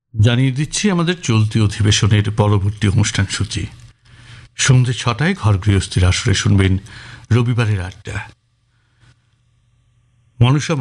জানিয়ে দিচ্ছি আমাদের চলতি অধিবেশনের পরবর্তী অনুষ্ঠান সূচি। সন্ধ্যে ৬টায় ঘর গৃহস্থির আসরে শুনবেন রবিবারের আড্ডা। মনসা